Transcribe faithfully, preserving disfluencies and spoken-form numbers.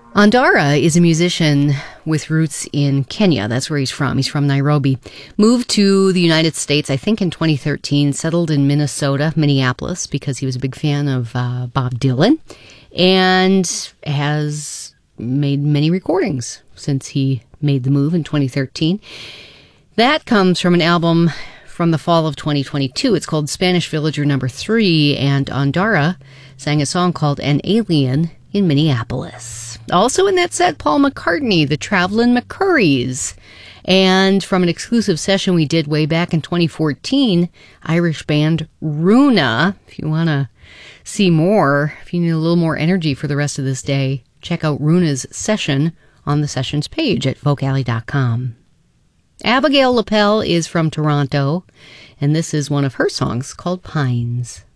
Ondara is a musician with roots in Kenya. That's where he's from. He's from Nairobi. Moved to the United States, I think, in twenty thirteen. Settled in Minnesota, Minneapolis, because he was a big fan of uh, Bob Dylan. And has made many recordings since he made the move in twenty thirteen. That comes from an album from the fall of twenty twenty-two. It's called Spanish Villager Number Three, and Ondara sang a song called An Alien in Minneapolis. Also in that set, Paul McCartney, the Travelin' McCurries. And from an exclusive session we did way back in twenty fourteen, Irish band Runa. If you want to see more, if you need a little more energy for the rest of this day, check out Runa's session on the sessions page at folk alley dot com. Abigail Lapel is from Toronto, and this is one of her songs called Pines.